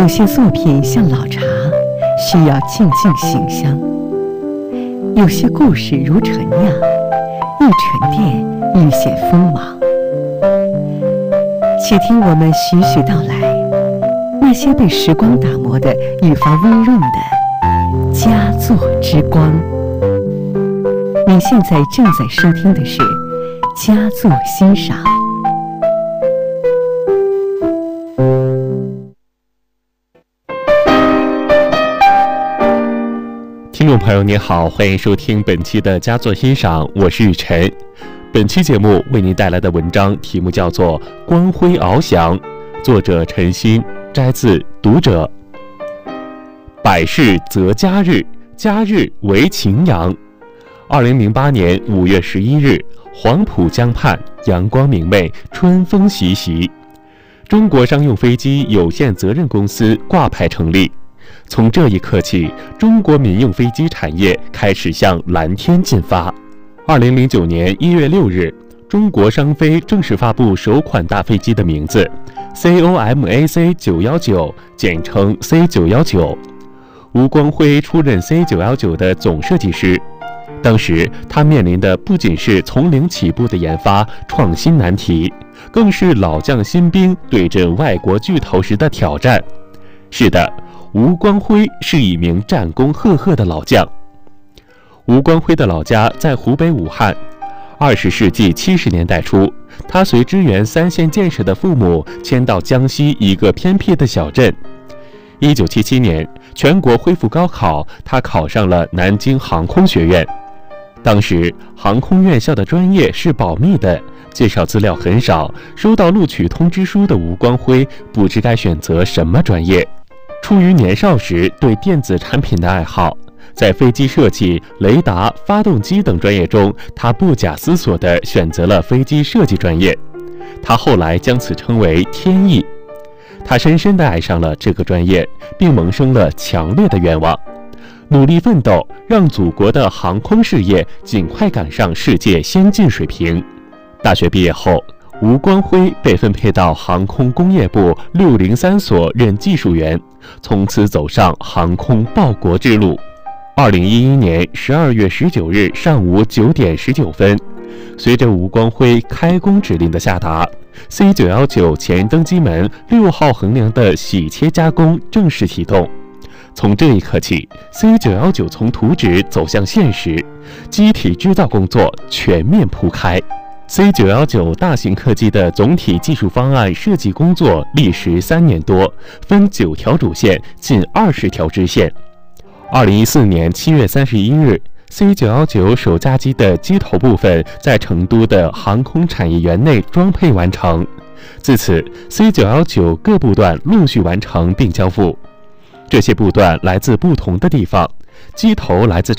有些作品像老茶，需要静静醒香；有些故事如陈酿，愈沉淀愈显锋芒。且听我们徐徐道来，那些被时光打磨的愈发温润的佳作之光。你现在正在收听的是佳作欣赏。 听众朋友您好，欢迎收听本期的佳作欣赏，我是雨晨。本期节目为您带来的文章题目叫做《光辉翱翔》，作者陈鑫，摘自《读者》。百事择佳日，佳日为晴阳。2008年5月11日，黄浦江畔，阳光明媚，春风习习。中国商用飞机有限责任公司挂牌成立。从这一刻起，中国民用飞机产业开始向蓝天进发。2009年1月6日，中国商飞正式发布首款大飞机的名字 COMAC 919，简称 C919。吴光辉出任 C919 的总设计师。当时他面临的不仅是从零起步的研发创新难题，更是老将新兵对阵外国巨头时的挑战。是的，吴光辉是一名战功赫赫的老将。吴光辉的老家在湖北武汉。20世纪70年代初，他随支援3线建设的父母迁到江西一个偏僻的小镇。1977年，全国恢复高考，他考上了南京航空学院。当时航空院校的专业是保密的，介绍资料很少，收到录取通知书的吴光辉不知该选择什么专业。出于年少时对电子产品的爱好，在飞机设计、雷达、发动机等专业中，他不假思索地选择了飞机设计专业。他后来将此称为天意。他深深地爱上了这个专业，并萌生了强烈的愿望，努力奋斗，让祖国的航空事业尽快赶上世界先进水平。大学毕业后，吴光辉被分配到航空工业部603所任技术员，从此走上航空报国之路。2011年12月19日上午9点19分，随着吴光辉开工指令的下达， C919 前登机门6号横梁的洗切加工正式启动。从这一刻起， C919 从图纸走向现实，机体制造工作全面铺开。C919 大型客机的总体技术方案设计工作历时3年多，分9条主线，近20条支线。2014年7月31日，C919 首架机的机头部分在成都的航空产业园内装配完成。自此 ，C919 各部段陆续完成并交付。这些部段来自不同的地方，机头来自